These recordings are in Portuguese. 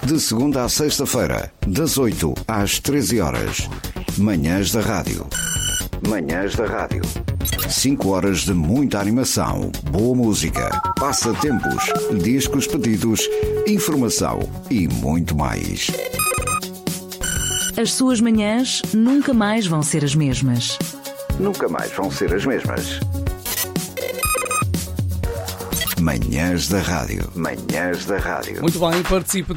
De segunda à sexta-feira, das 8 às 13 horas. Manhãs da Rádio. Manhãs da Rádio. 5 horas de muita animação, boa música, passatempos, discos pedidos, informação e muito mais. As suas manhãs nunca mais vão ser as mesmas. Nunca mais vão ser as mesmas. Manhãs da Rádio. Manhãs da Rádio. Muito bem, participe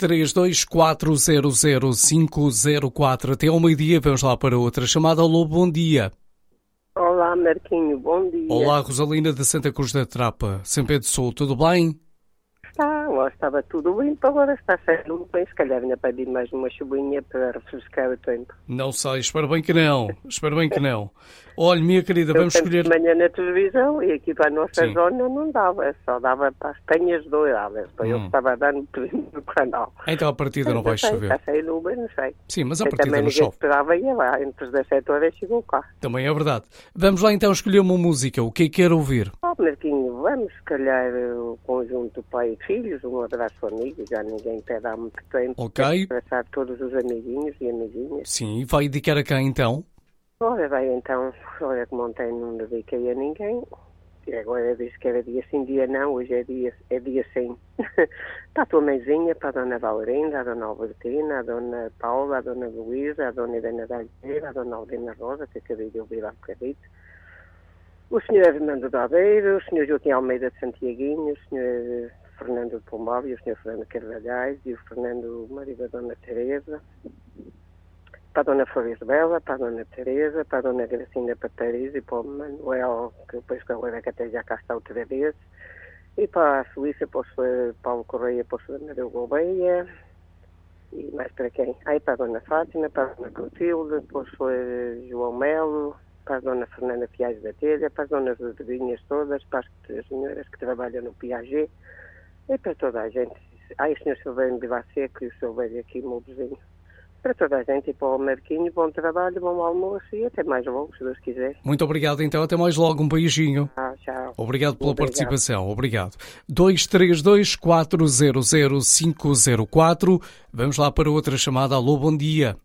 232400504. Até ao meio-dia, vamos lá para outra chamada. Alô, bom dia. Olá, Marquinho, bom dia. Olá, Rosalina de Santa Cruz da Trapa. São Pedro do Sul, tudo bem? Lá estava tudo limpo, agora está saindo bem. Se calhar vinha pedir mais uma chuvinha para refrescar o tempo. Não sei, espero bem que não. Espero bem que não. Olha, minha querida, vamos escolher... de manhã na televisão e aqui para a nossa Sim. zona não dava, só dava para as penhas douradas. Para eu estava a dar no canal. Então a partida não vai chover. Está saindo bem, não sei. Sim, mas a Eu partida também não ninguém chove. esperava ir lá, entre as 17 horas chegou cá. Também é verdade. Vamos lá então escolher uma música. O que é que quer ouvir? Marquinho, vamos se calhar o conjunto pai e filhos, um abraço amigo, já ninguém pede há muito tempo. Ok. Para abraçar todos os amiguinhos e amiguinhas. Sim, vai dedicar a quem então? Ora bem, então, olha que ontem não dediquei a ninguém. E agora disse que era dia sim, dia não, hoje é dia sim. Para a tua mãezinha, para a dona Valerinda, a dona Albertina, a dona Paula, a dona Luísa, a dona Helena da Alheira, a dona Aldina Rosa, que acabei de ouvir há bocadito. O senhor Fernando da Aveiro, o senhor Joaquim Almeida de Santiaguinho, o senhor Fernando de Pombal e o senhor Fernando Carvalhais e o Fernando marido da dona Teresa. Para a dona Flores Bela, para a dona Teresa, para a dona Gracinda Patariz e para o Manuel, que depois que agora que até já cá está outra vez. E para a Suíça, para o senhor Paulo Correia, para o senhor Amadeu Gouveia. E mais para quem? Aí para a dona Fátima, para a dona Clotilde, para o senhor João Melo, para a dona Fernanda Fiais da Telha, para as donas vizinhas todas, para as senhoras que trabalham no Piaget e para toda a gente. O senhor Silvério de Vila Seco e o Silvério aqui, meu vizinho. Para toda a gente e para o Marquinho, bom trabalho, bom almoço e até mais logo, se Deus quiser. Muito obrigado então, até mais logo, um beijinho. Tchau. Obrigado pela participação, obrigado. 232400504. Vamos lá para outra chamada. Alô, bom dia.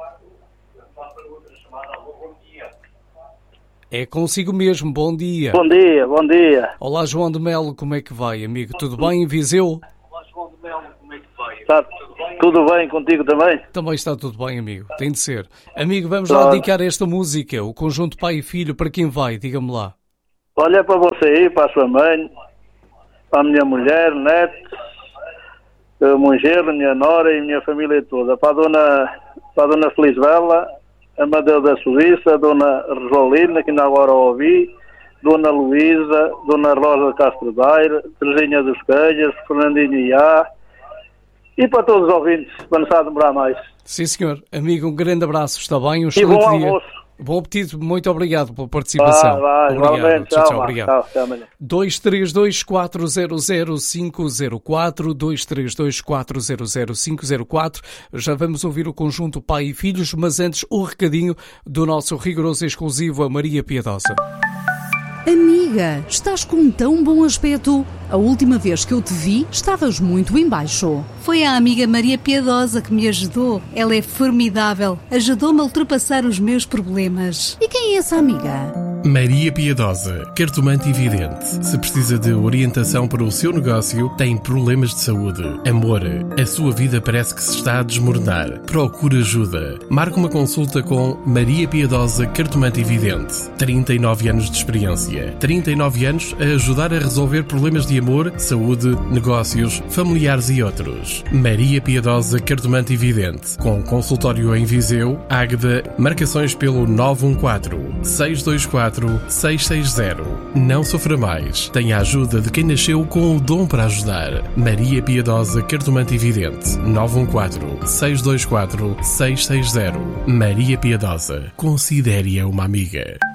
É consigo mesmo, bom dia. Bom dia, bom dia. Olá, João de Melo, como é que vai, amigo? Tudo bem em Viseu? Olá, João de Melo, como é que vai? Está tudo bem contigo também? Também está tudo bem, amigo, tem de ser. Amigo, vamos lá dedicar esta música, o conjunto pai e filho, para quem vai? Diga-me lá. Olha, é para você aí, para a sua mãe, para a minha mulher, neto, o meu genro, minha nora e a minha família toda. Para a dona Feliz Bela, a Amadeu da Suíça, a dona Rosalina, que ainda agora ouvi, dona Luísa, dona Rosa Castro Daire, Teresinha dos Calhas, Fernandinho Iá, e para todos os ouvintes, para não estar a demorar mais. Sim, senhor. Amigo, um grande abraço, está bem? Um e bom dia. almoço. Bom apetite, muito obrigado pela participação. Obrigado. Tchau, obrigado. Tchau, amanhã. 232400504, 232400504. Já vamos ouvir o conjunto pai e filhos, mas antes o recadinho do nosso rigoroso exclusivo a Maria Piedosa. Amiga, estás com tão bom aspecto. A última vez que eu te vi, estavas muito em baixo. Foi a amiga Maria Piedosa que me ajudou. Ela é formidável. Ajudou-me a ultrapassar os meus problemas. E quem é essa amiga? Maria Piedosa, cartomante e vidente. Se precisa de orientação para o seu negócio, tem problemas de saúde, amor, a sua vida parece que se está a desmoronar. Procure ajuda. Marque uma consulta com Maria Piedosa, cartomante e vidente. 39 anos de experiência. 39 anos a ajudar a resolver problemas de amor, saúde, negócios, familiares e outros. Maria Piedosa, cartomante e vidente. Com consultório em Viseu, Águeda, marcações pelo 914-624-660. Não sofra mais. Tenha a ajuda de quem nasceu com o dom para ajudar. Maria Piedosa, cartomante e vidente. 914-624-660. Maria Piedosa. Considere-a uma amiga.